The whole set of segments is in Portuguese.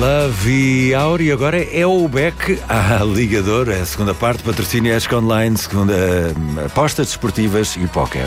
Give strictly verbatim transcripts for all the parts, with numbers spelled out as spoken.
Love e Auri, agora é o Beck à Ligador, a segunda parte, patrocínio Ask Online, segunda uh, apostas desportivas e póquer.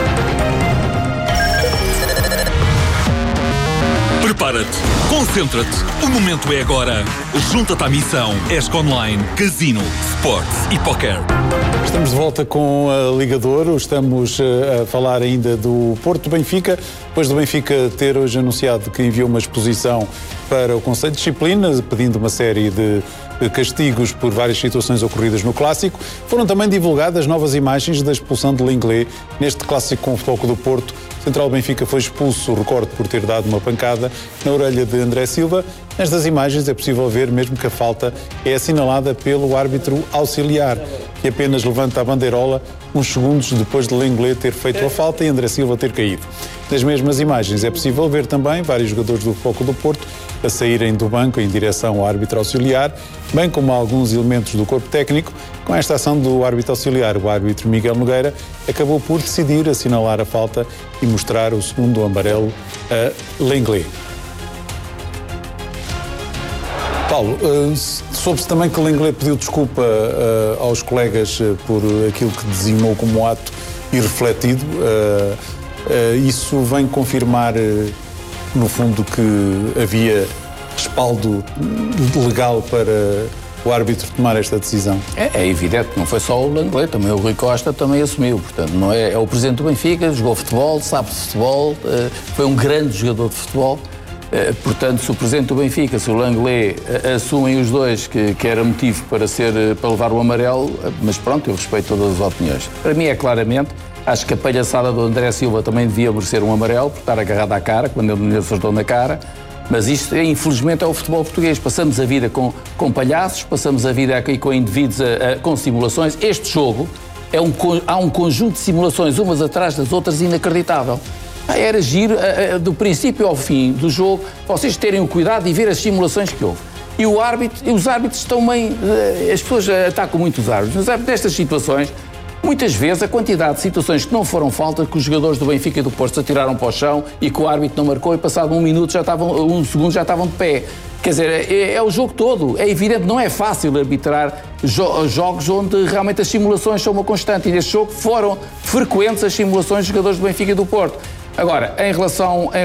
Prepara-te, concentra-te, o momento é agora. Junta-te à missão Ask Online, Casino, Sports e Póquer. Estamos de volta com a Ligador, estamos a falar ainda do Porto Benfica, depois do Benfica ter hoje anunciado que enviou uma exposição para o Conselho de Disciplina, pedindo uma série de castigos por várias situações ocorridas no Clássico. Foram também divulgadas novas imagens da expulsão de Lenglet neste Clássico com o Futebol Clube do Porto. O Central Benfica foi expulso, recordo, por ter dado uma pancada na orelha de André Silva. Nestas imagens é possível ver mesmo que a falta é assinalada pelo árbitro auxiliar, que apenas levanta a bandeirola uns segundos depois de Lenglet ter feito a falta e André Silva ter caído. Nas mesmas imagens é possível ver também vários jogadores do Futebol Clube do Porto a saírem do banco em direção ao árbitro auxiliar, bem como alguns elementos do corpo técnico. Com esta ação do árbitro auxiliar, o árbitro Miguel Nogueira acabou por decidir assinalar a falta e mostrar o segundo amarelo a Lenglet. Paulo, uh, soube-se também que Lenglet pediu desculpa uh, aos colegas uh, por aquilo que designou como um ato irrefletido. Uh, uh, isso vem confirmar, uh, no fundo, que havia respaldo legal para o árbitro tomar esta decisão? É, é evidente, não foi só o Lenglet, também o Rui Costa também assumiu. Portanto, não é, é o presidente do Benfica, jogou futebol, sabe de futebol, uh, foi um grande jogador de futebol. Uh, portanto, se o presidente do Benfica, se o Lenglet, uh, assumem os dois que, que era motivo para, ser, uh, para levar o amarelo, uh, mas pronto, eu respeito todas as opiniões. Para mim é claramente, acho que a palhaçada do André Silva também devia merecer um amarelo, por estar agarrado à cara, quando ele me acertou na cara, mas isto, infelizmente, é o futebol português. Passamos a vida com, com palhaços, passamos a vida aqui com indivíduos, a, a, com simulações. Este jogo, é um, há um conjunto de simulações, umas atrás das outras, inacreditável. Era giro, do princípio ao fim do jogo, vocês terem o cuidado de ver as simulações que houve. E o árbitro, os árbitros estão bem... As pessoas atacam muito os árbitros, mas nestas situações, muitas vezes a quantidade de situações que não foram falta, que os jogadores do Benfica e do Porto se atiraram para o chão e que o árbitro não marcou e passado um minuto já estavam, um segundo já estavam de pé. Quer dizer, é, é o jogo todo. É evidente, não é fácil arbitrar jo- jogos onde realmente as simulações são uma constante. E neste jogo foram frequentes as simulações dos jogadores do Benfica e do Porto. Agora, em relação... Em